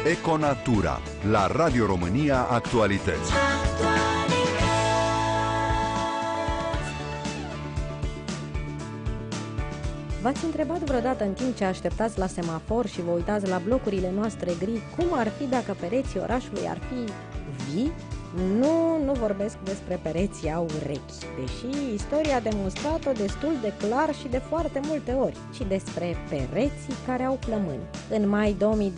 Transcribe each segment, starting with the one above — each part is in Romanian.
Econatura la Radio România Actualități. V-ați întrebat vreodată în timp ce așteptați la semafor și vă uitați la blocurile noastre gri, cum ar fi dacă pereții orașului ar fi vii? Nu vorbesc despre pereții au urechi, deși istoria a demonstrat-o destul de clar și de foarte multe ori, ci despre pereții care au plămâni. În mai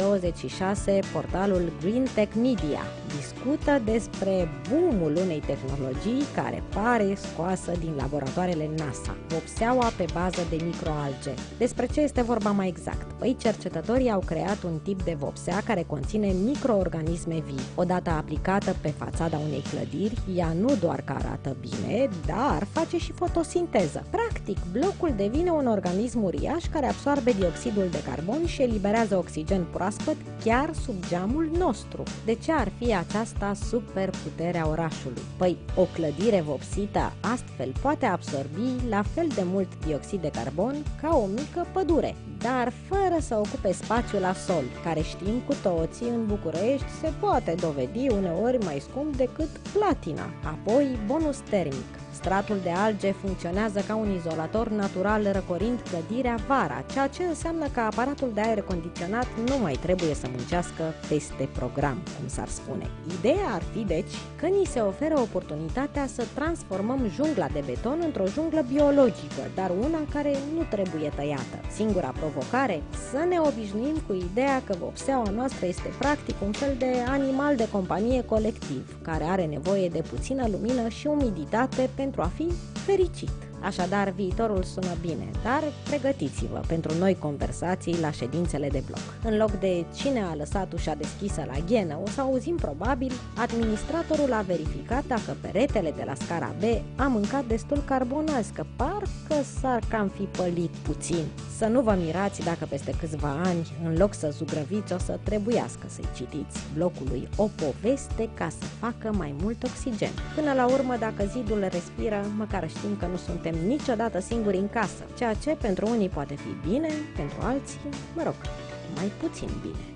2026, portalul Green Tech Media discută despre boom-ul unei tehnologii care pare scoasă din laboratoarele NASA, vopseaua pe bază de microalge. Despre ce este vorba mai exact? Păi, cercetătorii au creat un tip de vopsea care conține microorganisme vii. Odată aplicată pe fațada unei clădiri, ea nu doar că arată bine, dar face și fotosinteză. Practic, blocul devine un organism uriaș care absorbe dioxidul de carbon și eliberează oxigen proaspăt chiar sub geamul nostru. De ce ar fi aceasta superputerea orașului? Păi, o clădire vopsită astfel poate absorbi la fel de mult dioxid de carbon ca o mică pădure, dar fără să ocupe spațiul la sol, care știm cu toții în București se poate dovedi uneori mai scump decât platina. Apoi, bonus termic. Stratul de alge funcționează ca un izolator natural răcorind clădirea vara, ceea ce înseamnă că aparatul de aer condiționat nu mai trebuie să muncească peste program, cum s-ar spune. Ideea ar fi, deci, că ni se oferă oportunitatea să transformăm jungla de beton într-o junglă biologică, dar una care nu trebuie tăiată. Singura provocare? Să ne obișnuim cu ideea că vopseaua noastră este practic un fel de animal de companie colectiv, care are nevoie de puțină lumină și umiditate pentru a fi fericit. Așadar, viitorul sună bine, dar pregătiți-vă pentru noi conversații la ședințele de bloc. În loc de cine a lăsat ușa deschisă la ghenă, o să auzim probabil administratorul a verificat dacă peretele de la scara B a mâncat destul carbonați, că parcă s-ar cam fi pălit puțin. Să nu vă mirați dacă peste câțiva ani, în loc să zugrăviți, o să trebuiască să-i citiți blocului o poveste ca să facă mai mult oxigen. Până la urmă, dacă zidul respiră, măcar știm că nu suntem niciodată singuri în casă, ceea ce pentru unii poate fi bine, pentru alții, mai puțin bine.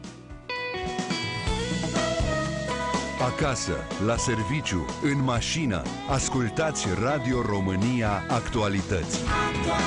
Acasă, la serviciu, în mașină, ascultați Radio România Actualități.